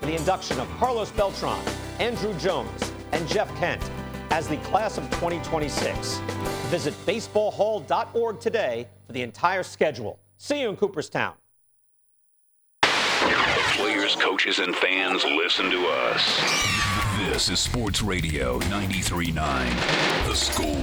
for the induction of Carlos Beltran, Andruw Jones, and Jeff Kent as the class of 2026. Visit baseballhall.org today for the entire schedule. See you in Cooperstown. Players, coaches, and fans, listen to us. This is Sports Radio 93.9 The Score.